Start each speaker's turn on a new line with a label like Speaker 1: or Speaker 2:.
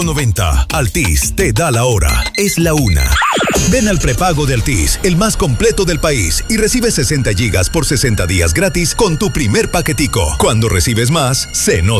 Speaker 1: 90. Altis te da la hora. Es la 1. Ven al prepago de Altis, el más completo del país, y recibe 60 gigas por 60 días gratis con tu primer paquetico. Cuando recibes más, se nota.